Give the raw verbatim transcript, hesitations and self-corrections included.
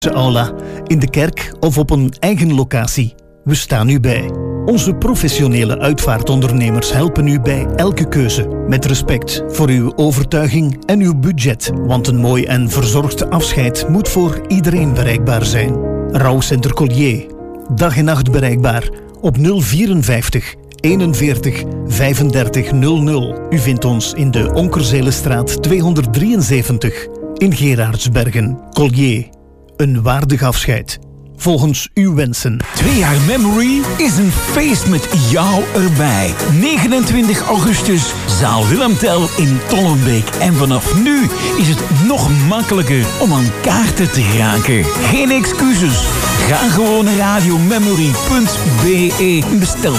aula, in de kerk of op een eigen locatie. We staan u bij. Onze professionele uitvaartondernemers helpen u bij elke keuze. Met respect voor uw overtuiging en uw budget. Want een mooi en verzorgd afscheid moet voor iedereen bereikbaar zijn. Rouwcenter Collier. Dag en nacht bereikbaar op nul vierenvijftig eenenveertig vijfendertig nul nul. U vindt ons in de Onkerzelenstraat tweehonderddrieënzeventig in Geraardsbergen. Collier. Een waardig afscheid. Volgens uw wensen. Twee jaar Memory is een feest met jou erbij. negenentwintig augustus, zaal Willem Tell in Tollenbeek. En vanaf nu is het nog makkelijker om aan kaarten te geraken. Geen excuses. Ga gewoon naar radiomemory punt be. Bestel